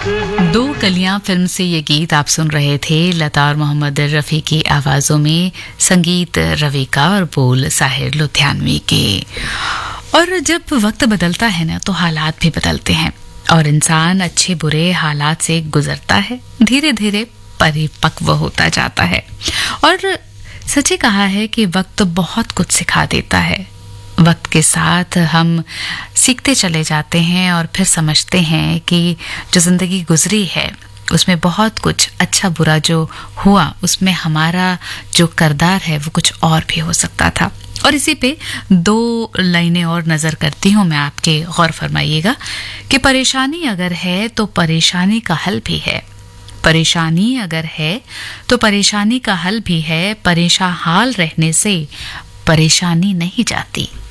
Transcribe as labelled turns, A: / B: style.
A: दो कलियां फिल्म से ये गीत आप सुन रहे थे। लता और मोहम्मद रफ़ी की आवाज़ों में, संगीत रवि का और बोल साहिर लुधियानवी के। और जब वक्त बदलता है ना, तो हालात भी बदलते हैं और इंसान अच्छे बुरे हालात से गुजरता है, धीरे धीरे परिपक्व होता जाता है। और सच्ची कहा है कि वक्त बहुत कुछ सिखा देता है। वक्त के साथ हम सीखते चले जाते हैं और फिर समझते हैं कि जो ज़िंदगी गुजरी है उसमें बहुत कुछ अच्छा बुरा जो हुआ, उसमें हमारा जो किरदार है वो कुछ और भी हो सकता था। और इसी पे दो लाइनें और नज़र करती हूँ मैं, आपके गौर फरमाइएगा कि परेशानी अगर है तो परेशानी का हल भी है, परेशानी अगर है तो परेशानी का हल भी है, परेशान हाल रहने से परेशानी नहीं जाती।